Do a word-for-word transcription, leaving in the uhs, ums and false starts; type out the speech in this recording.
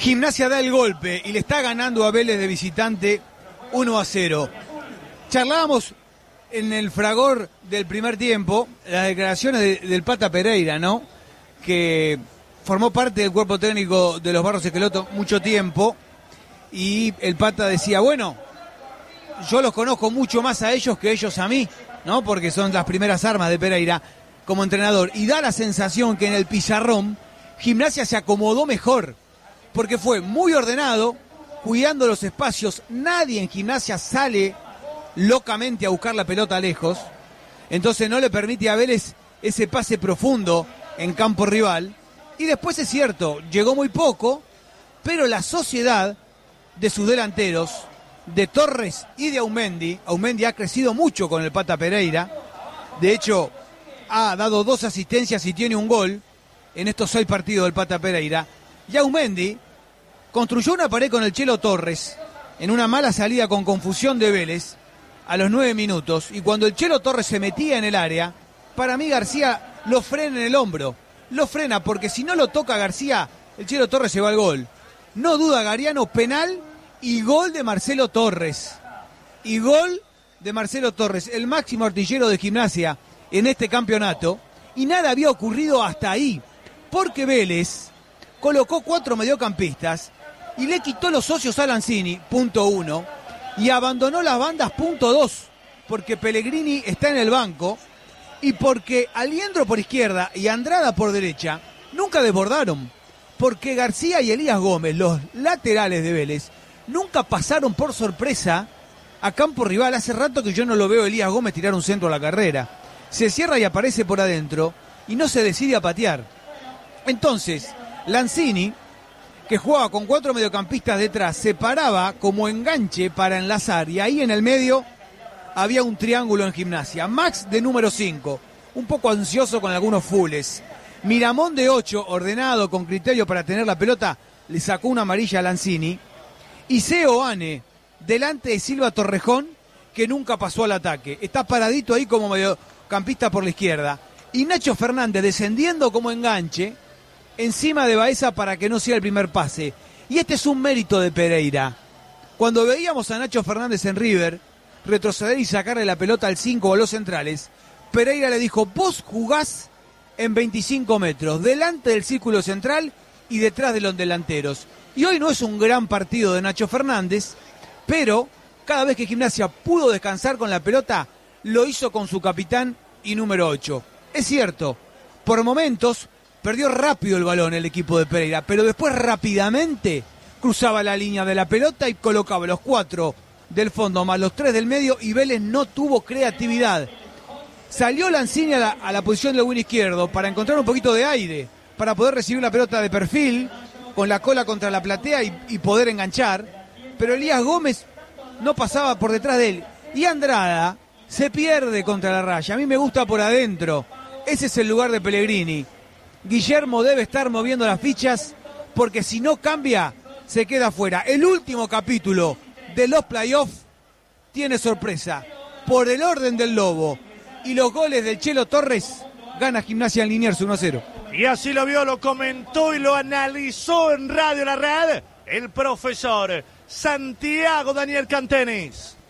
Gimnasia da el golpe y le está ganando a Vélez de visitante uno a cero. Charlábamos en el fragor del primer tiempo las declaraciones de, del Pata Pereira, ¿no? Que formó parte del cuerpo técnico de los Barros Esqueloto mucho tiempo, y el Pata decía, bueno, yo los conozco mucho más a ellos que ellos a mí, ¿no? Porque son las primeras armas de Pereira como entrenador, y da la sensación que en el pizarrón Gimnasia se acomodó mejor, porque fue muy ordenado, cuidando los espacios. Nadie en Gimnasia sale locamente a buscar la pelota lejos, entonces no le permite a Vélez ese pase profundo en campo rival. Y después es cierto, llegó muy poco, pero la sociedad de sus delanteros, de Torres y de Aumendi, Aumendi ha crecido mucho con el Pata Pereira, de hecho ha dado dos asistencias y tiene un gol en estos seis partidos del Pata Pereira, y Aumendi construyó una pared con el Chelo Torres en una mala salida con confusión de Vélez a los nueve minutos, y cuando el Chelo Torres se metía en el área, para mí García lo frena en el hombro, lo frena, porque si no lo toca García, el Chelo Torres se va al gol. No duda Gariano, penal y gol de Marcelo Torres. Y gol de Marcelo Torres, el máximo artillero de Gimnasia en este campeonato, y nada había ocurrido hasta ahí, porque Vélez colocó cuatro mediocampistas y le quitó los socios a Lanzini, punto uno, y abandonó las bandas, punto dos, porque Pellegrini está en el banco y porque Aliendro por izquierda y Andrada por derecha nunca desbordaron, porque García y Elías Gómez, los laterales de Vélez, nunca pasaron por sorpresa a campo rival. Hace rato que yo no lo veo a Elías Gómez tirar un centro a la carrera. Se cierra y aparece por adentro y no se decide a patear. Entonces, Lanzini, que jugaba con cuatro mediocampistas detrás, se paraba como enganche para enlazar, y ahí en el medio había un triángulo en Gimnasia. Max de número cinco, un poco ansioso con algunos fulles. Miramón de ocho, ordenado, con criterio para tener la pelota, le sacó una amarilla a Lanzini. Y Seoane, delante de Silva Torrejón, que nunca pasó al ataque. Está paradito ahí como mediocampista por la izquierda. Y Nacho Fernández descendiendo como enganche encima de Baeza para que no sea el primer pase. Y este es un mérito de Pereira. Cuando veíamos a Nacho Fernández en River retroceder y sacarle la pelota al cinco o a los centrales, Pereira le dijo, vos jugás en veinticinco metros, delante del círculo central y detrás de los delanteros. Y hoy no es un gran partido de Nacho Fernández, pero cada vez que Gimnasia pudo descansar con la pelota, lo hizo con su capitán y número ocho. Es cierto, por momentos perdió rápido el balón el equipo de Pereira, pero después rápidamente cruzaba la línea de la pelota y colocaba los cuatro del fondo más los tres del medio, y Vélez no tuvo creatividad. Salió Lanzini a la, a la posición del win izquierdo para encontrar un poquito de aire, para poder recibir la pelota de perfil, con la cola contra la platea y, y poder enganchar, pero Elías Gómez no pasaba por detrás de él, y Andrada se pierde contra la raya. A mí me gusta por adentro, ese es el lugar de Pellegrini. Guillermo debe estar moviendo las fichas, porque si no cambia, se queda fuera. El último capítulo de los playoffs tiene sorpresa. Por el orden del Lobo y los goles del Chelo Torres, gana Gimnasia en Liniers uno a cero. Y así lo vio, lo comentó y lo analizó en Radio La Red el profesor Santiago Daniel Cantenis.